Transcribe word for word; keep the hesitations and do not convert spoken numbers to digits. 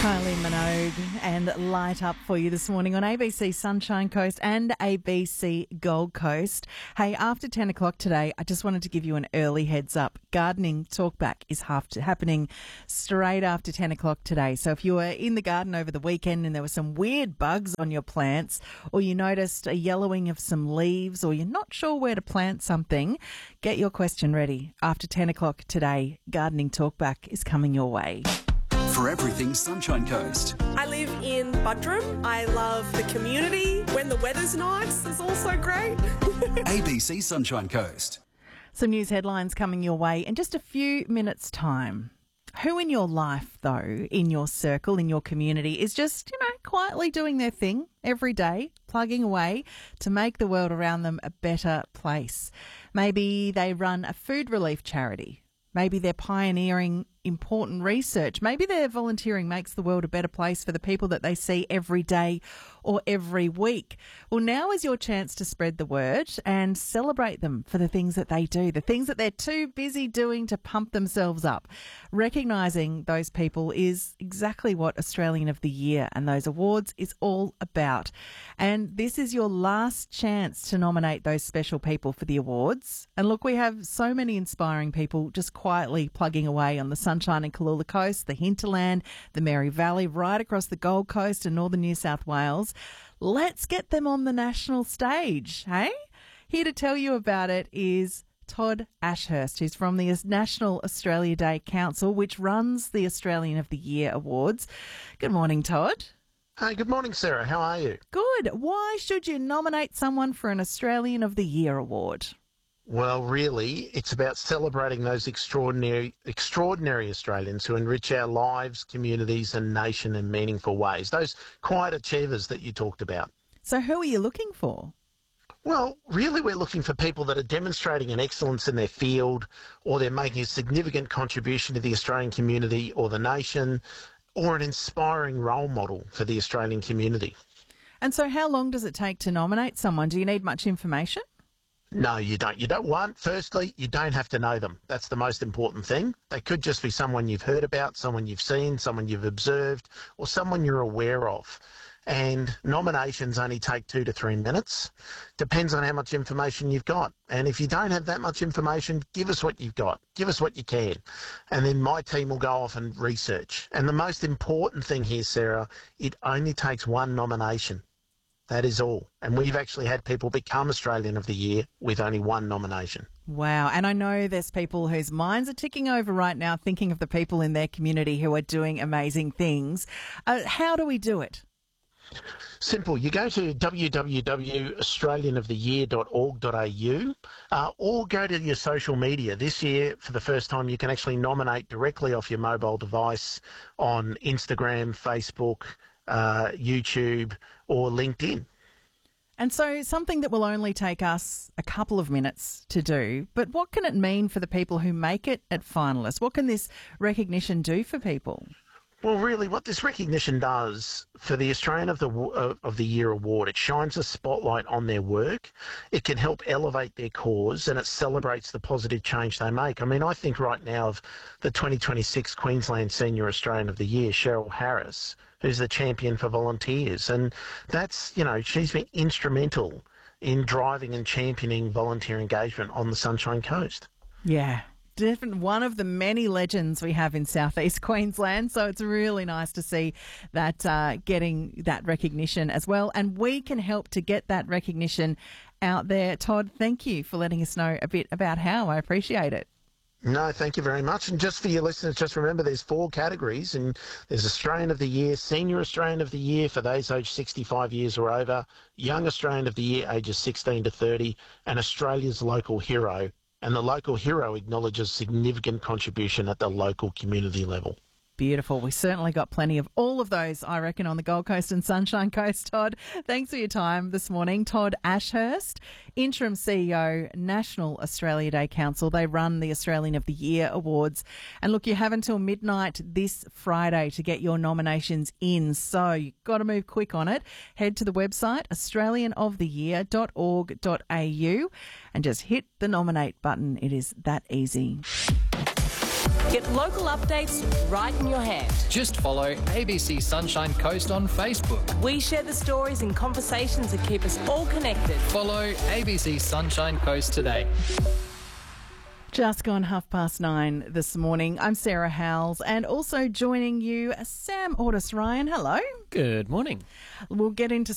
Kylie Minogue and Light Up for you this morning on A B C Sunshine Coast and A B C Gold Coast. Hey, after ten o'clock today, I just wanted to give you an early heads up. Gardening Talkback is half to, happening straight after ten o'clock today. So if you were in the garden over the weekend and there were some weird bugs on your plants, or you noticed a yellowing of some leaves, or you're not sure where to plant something, get your question ready. After ten o'clock today, Gardening Talkback is coming your way. For everything Sunshine Coast. I live in Buttram. I love the community. When the weather's nice, it's also great. A B C Sunshine Coast. Some news headlines coming your way in just a few minutes' time. Who in your life, though, in your circle, in your community, is just, you know, quietly doing their thing every day, plugging away to make the world around them a better place? Maybe they run a food relief charity. Maybe they're pioneering important research. Maybe their volunteering makes the world a better place for the people that they see every day or every week. Well, now is your chance to spread the word and celebrate them for the things that they do, the things that they're too busy doing to pump themselves up. Recognising those people is exactly what Australian of the Year and those awards is all about. And this is your last chance to nominate those special people for the awards. And look, we have so many inspiring people just quietly plugging away on the Sunshine and Cooloola Coast, the Hinterland, the Mary Valley, right across the Gold Coast and northern New South Wales. Let's get them on the national stage, hey? Here to tell you about it is Todd Ashurst, who's from the National Australia Day Council, which runs the Australian of the Year Awards. Good morning, Todd. Hi, good morning, Sarah. How are you? Good. Why should you nominate someone for an Australian of the Year award? Well, really, it's about celebrating those extraordinary, extraordinary Australians who enrich our lives, communities and nation in meaningful ways. Those quiet achievers that you talked about. So who are you looking for? Well, really, we're looking for people that are demonstrating an excellence in their field, or they're making a significant contribution to the Australian community or the nation, or an inspiring role model for the Australian community. And so how long does it take to nominate someone? Do you need much information? No, you don't. You don't want, firstly, you don't have to know them. That's the most important thing. They could just be someone you've heard about, someone you've seen, someone you've observed, or someone you're aware of. And nominations only take two to three minutes. Depends on how much information you've got. And if you don't have that much information, give us what you've got. Give us what you can. And then my team will go off and research. And the most important thing here, Sarah, it only takes one nomination. That is all. And we've actually had people become Australian of the Year with only one nomination. Wow. And I know there's people whose minds are ticking over right now thinking of the people in their community who are doing amazing things. Uh, how do we do it? Simple. You go to w w w dot australian of the year dot org dot a u uh, or go to your social media. This year, for the first time, you can actually nominate directly off your mobile device on Instagram, Facebook, uh, YouTube or LinkedIn. And so something that will only take us a couple of minutes to do, but what can it mean for the people who make it at finalists? What can this recognition do for people? Well, really, what this recognition does for the Australian of the uh, of the Year award, it shines a spotlight on their work. It can help elevate their cause, and it celebrates the positive change they make. I mean, I think right now of the twenty twenty-six Queensland Senior Australian of the Year, Cheryl Harris, who's the champion for volunteers, and that's, you know, she's been instrumental in driving and championing volunteer engagement on the Sunshine Coast. Yeah. Different, one of the many legends we have in southeast Queensland. So it's really nice to see that uh, getting that recognition as well. And we can help to get that recognition out there. Todd, thank you for letting us know a bit about how. I appreciate it. No, thank you very much. And just for your listeners, just remember there's four categories, and there's Australian of the Year, Senior Australian of the Year for those aged sixty-five years or over, Young Australian of the Year ages sixteen to thirty, and Australia's Local Hero. And the local hero acknowledges significant contribution at the local community level. Beautiful. We certainly got plenty of all of those, I reckon, on the Gold Coast and Sunshine Coast, Todd. Thanks for your time this morning. Todd Ashurst, Interim C E O, National Australia Day Council. They run the Australian of the Year Awards. And look, you have until midnight this Friday to get your nominations in. So you've got to move quick on it. Head to the website, australian of the year dot org dot a u, and just hit the nominate button. It is that easy. Get local updates right in your hand. Just follow A B C Sunshine Coast on Facebook. We share the stories and conversations that keep us all connected. Follow A B C Sunshine Coast today. Just gone half past nine this morning. I'm Sarah Howells, and also joining you, Sam Ortis Ryan. Hello. Good morning. We'll get into